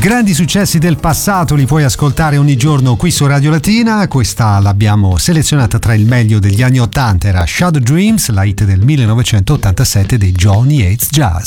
Grandi successi del passato li puoi ascoltare ogni giorno qui su Radio Latina. Questa l'abbiamo selezionata tra il meglio degli anni 80, era Shadow Dreams, la hit del 1987 dei Johnny Hates Jazz.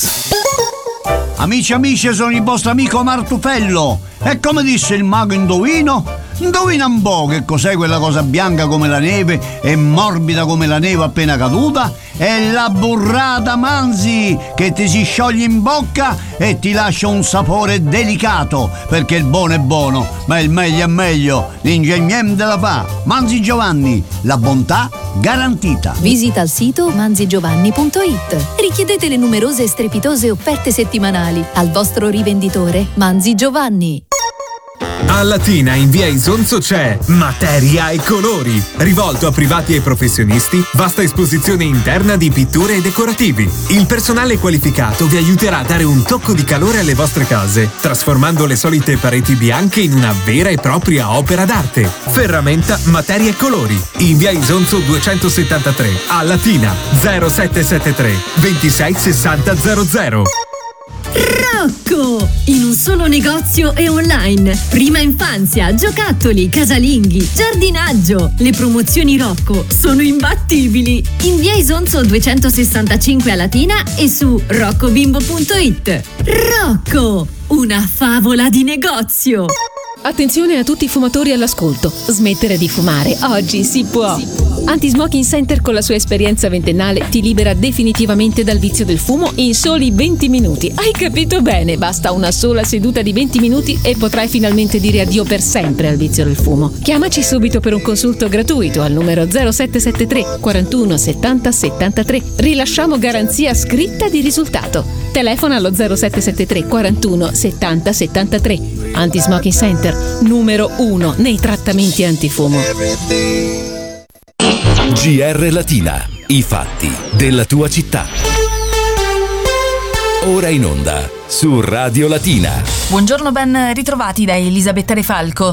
Amici, sono il vostro amico Martufello. E come disse il mago Indovino, indovina un po' che cos'è quella cosa bianca come la neve e morbida come la neve appena caduta? È la burrata Manzi, che ti si scioglie in bocca e ti lascia un sapore delicato, perché il buono è buono, ma il meglio è meglio. L'ingegnente la fa. Manzi Giovanni, la bontà garantita. Visita il sito manzigiovanni.it. Richiedete le numerose e strepitose offerte settimanali al vostro rivenditore Manzi Giovanni. A Latina in via Isonzo c'è Materia e Colori, rivolto a privati e professionisti, vasta esposizione interna di pitture e decorativi. Il personale qualificato vi aiuterà a dare un tocco di calore alle vostre case, trasformando le solite pareti bianche in una vera e propria opera d'arte. Ferramenta Materia e Colori, in via Isonzo 273, a Latina 0773 26 60 00. Rocco! In un solo negozio e online. Prima infanzia, giocattoli, casalinghi, giardinaggio. Le promozioni Rocco sono imbattibili. In via Isonzo 265 a Latina e su roccobimbo.it. Rocco! Una favola di negozio. Attenzione a tutti i fumatori all'ascolto. Smettere di fumare oggi si può. Anti-Smoking Center, con la sua esperienza ventennale, ti libera definitivamente dal vizio del fumo in soli 20 minuti. Hai capito bene? Basta una sola seduta di 20 minuti e potrai finalmente dire addio per sempre al vizio del fumo. Chiamaci subito per un consulto gratuito al numero 0773 41 70 73. Rilasciamo garanzia scritta di risultato. Telefona allo 0773 41 70 73. Anti-Smoking Center, numero 1 nei trattamenti antifumo. GR Latina, i fatti della tua città. Ora in onda su Radio Latina. Buongiorno, ben ritrovati da Elisabetta Re Falco.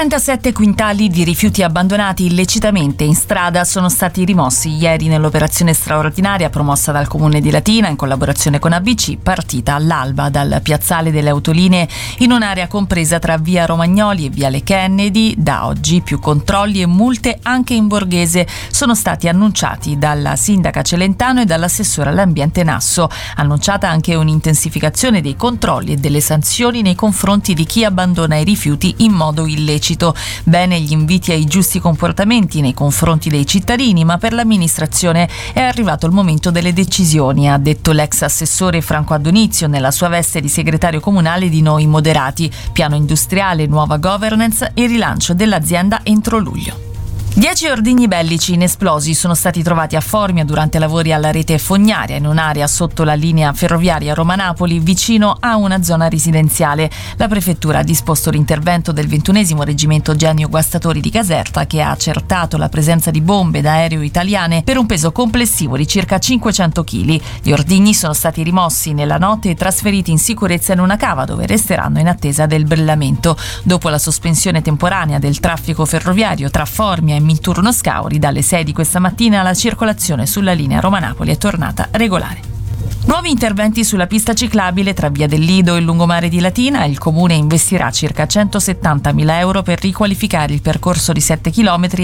37 quintali di rifiuti abbandonati illecitamente in strada sono stati rimossi ieri nell'operazione straordinaria promossa dal Comune di Latina in collaborazione con ABC, partita all'alba dal piazzale delle autolinee in un'area compresa tra via Romagnoli e viale Kennedy. Da oggi più controlli e multe anche in Borghese sono stati annunciati dalla sindaca Celentano e dall'assessore all'ambiente Nasso. Annunciata anche un'intensificazione dei controlli e delle sanzioni nei confronti di chi abbandona i rifiuti in modo illecito. Bene gli inviti ai giusti comportamenti nei confronti dei cittadini, ma per l'amministrazione è arrivato il momento delle decisioni, ha detto l'ex assessore Franco Addonizio nella sua veste di segretario comunale di Noi Moderati. Piano industriale, nuova governance e rilancio dell'azienda entro luglio. 10 ordigni bellici inesplosi sono stati trovati a Formia durante lavori alla rete fognaria in un'area sotto la linea ferroviaria Roma-Napoli vicino a una zona residenziale. La prefettura ha disposto l'intervento del 21° Reggimento Genio Guastatori di Caserta, che ha accertato la presenza di bombe d'aereo italiane per un peso complessivo di circa 500 kg. Gli ordigni sono stati rimossi nella notte e trasferiti in sicurezza in una cava dove resteranno in attesa del brillamento. Dopo la sospensione temporanea del traffico ferroviario tra Formia e Minturno Scauri, dalle 6 di questa mattina la circolazione sulla linea Roma-Napoli è tornata regolare. Nuovi interventi sulla pista ciclabile tra Via del Lido e il lungomare di Latina. Il comune investirà circa 170.000 euro per riqualificare il percorso di 7,5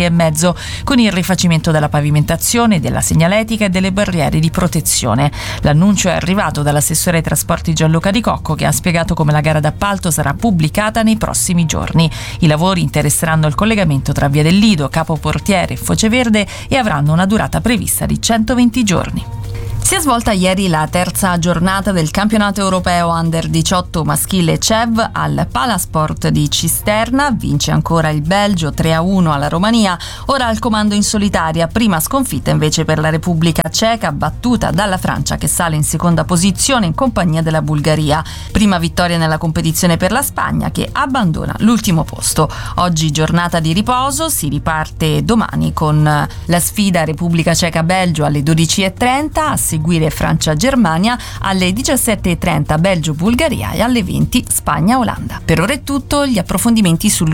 km con il rifacimento della pavimentazione, della segnaletica e delle barriere di protezione. L'annuncio è arrivato dall'assessore ai trasporti Gianluca Di Cocco, che ha spiegato come la gara d'appalto sarà pubblicata nei prossimi giorni. I lavori interesseranno il collegamento tra Via del Lido, Capo Portiere e Foce Verde e avranno una durata prevista di 120 giorni. Si è svolta ieri la terza giornata del campionato europeo Under 18 maschile CEV al Palasport di Cisterna. Vince ancora il Belgio 3-1 alla Romania. Ora al comando in solitaria, prima sconfitta invece per la Repubblica Ceca, battuta dalla Francia che sale in seconda posizione in compagnia della Bulgaria. Prima vittoria nella competizione per la Spagna, che abbandona l'ultimo posto. Oggi giornata di riposo, si riparte domani con la sfida Repubblica Ceca-Belgio alle 12:30, a seguire Francia-Germania, alle 17:30 Belgio-Bulgaria e alle 20 Spagna-Olanda. Per ora è tutto, gli approfondimenti su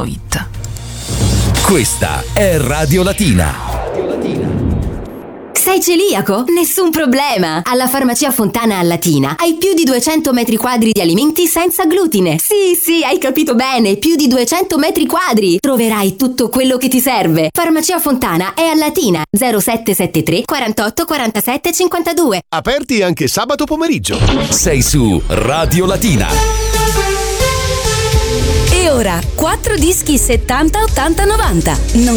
lunanotizie.it. Questa è Radio Latina. Sei celiaco? Nessun problema! Alla Farmacia Fontana a Latina hai più di 200 metri quadri di alimenti senza glutine. Sì, hai capito bene, più di 200 metri quadri! Troverai tutto quello che ti serve. Farmacia Fontana è a Latina, 0773 48 47 52. Aperti anche sabato pomeriggio. Sei su Radio Latina. E ora, 4 dischi 70, 80, 90. Non